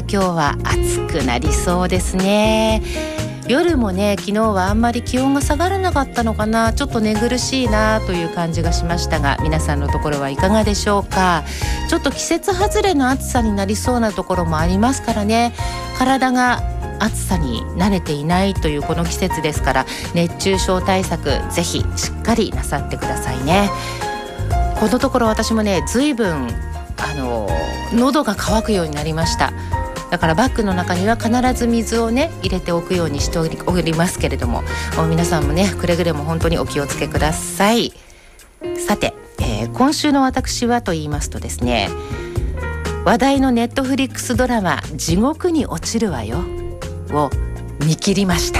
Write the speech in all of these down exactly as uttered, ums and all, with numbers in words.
今日は暑くなりそうですね。夜もね、昨日はあんまり気温が下がらなかったのかな、ちょっと寝苦しいなという感じがしましたが、皆さんのところはいかがでしょうか。ちょっと季節外れの暑さになりそうなところもありますからね。体が暑さに慣れていないというこの季節ですから、熱中症対策ぜひしっかりなさってくださいね。このところ私もね、随分あの喉が渇くようになりました。だからバッグの中には必ず水をね入れておくようにしておりますけれども、皆さんもねくれぐれも本当にお気をつけください。さて、えー、今週の私はと言いますとですね、話題のネットフリックスドラマ地獄に落ちるわよを見切りました。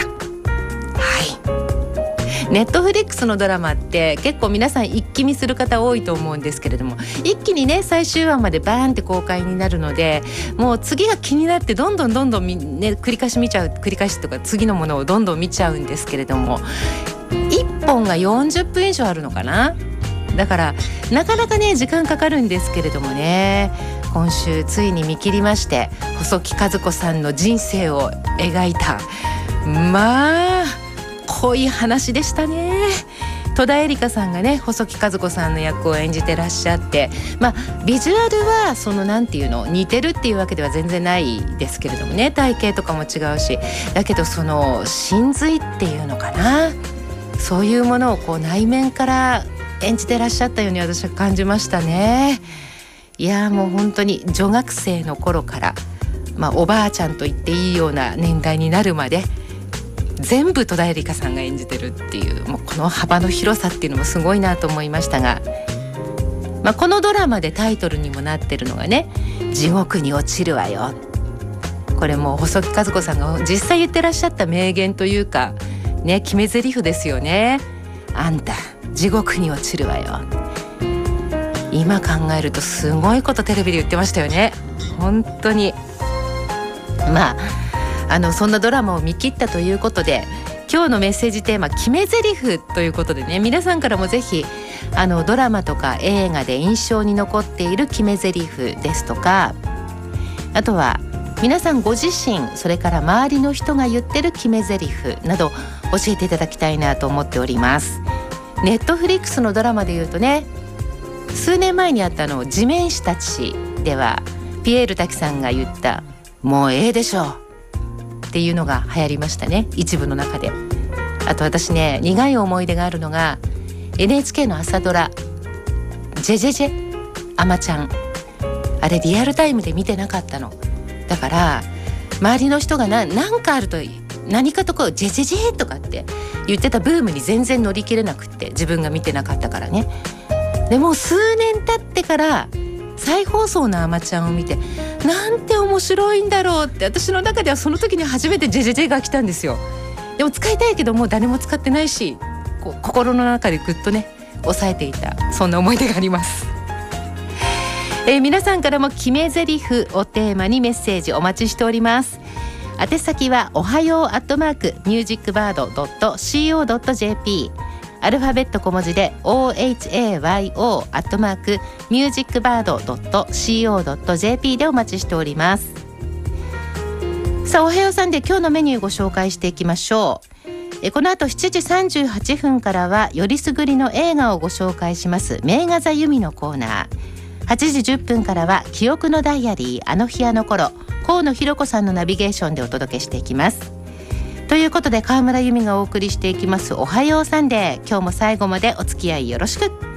ネットフリックスのドラマって結構皆さん一気見する方多いと思うんですけれども、一気にね最終話までバーンって公開になるので、もう次が気になってどんどんどんどん、ね、繰り返し見ちゃう繰り返しとか次のものをどんどん見ちゃうんですけれども、いっぽんがよんじゅっぷん以上あるのかな。だからなかなかね時間かかるんですけれどもね、今週ついに見切りまして、細木数子さんの人生を描いた、まあ濃い話でしたね。戸田恵梨香さんがね細木数子さんの役を演じてらっしゃって、まあビジュアルはそのなんていうの似てるっていうわけでは全然ないですけれどもね、体型とかも違うし、だけどその真髄っていうのかな、そういうものをこう内面から演じてらっしゃったように私は感じましたね。いやもう本当に女学生の頃から、まあ、おばあちゃんと言っていいような年代になるまで全部戸田恵梨香さんが演じてるっていう、もうこの幅の広さっていうのもすごいなと思いましたが、まあ、このドラマでタイトルにもなってるのがね、地獄に落ちるわよ。これもう細木数子さんが実際言ってらっしゃった名言というかね、決め台詞ですよね。あんた地獄に落ちるわよ。今考えるとすごいことテレビで言ってましたよね。本当にまああのそんなドラマを見切ったということで、今日のメッセージテーマ決め台詞ということでね、皆さんからもぜひあのドラマとか映画で印象に残っている決め台詞ですとか、あとは皆さんご自身、それから周りの人が言ってる決め台詞など教えていただきたいなと思っております。ネットフリックスのドラマでいうとね、数年前にあったの地面師たちではピエール滝さんが言ったもうええでしょっていうのが流行りましたね、一部の中で。あと私ね、苦い思い出があるのが エヌエイチケー の朝ドラジェジェジェあまちゃん、あれリアルタイムで見てなかったの。だから周りの人が何かあると何かとこうジェジェジェとかって言ってたブームに全然乗り切れなくって、自分が見てなかったからね。でも数年経ってから再放送のあまちゃんを見て、なんて面白いんだろうって、私の中ではその時に初めてジェジェジェが来たんですよ。でも使いたいけどもう誰も使ってないし、こう心の中でぐっとね抑えていた、そんな思い出があります。えー、皆さんからも決め台詞をテーマにメッセージお待ちしております。宛先はおはようアットマークミュージックバードドットシーオードットジェーピー、アルファベット小文字で オーエイチエーワイオー アットマークミュージックバードドットシーオードットジェーピー でお待ちしております。さあ、おはようさんで今日のメニューご紹介していきましょう。えこの後しちじさんじゅうはっぷんからはよりすぐりの映画をご紹介します名画座由美のコーナー。はちじじゅっぷんからは記憶のダイアリーあの日あの頃、河野ひろ子さんのナビゲーションでお届けしていきます。ということで川村由美がお送りしていきますおはようサンデー、今日も最後までお付き合いよろしく。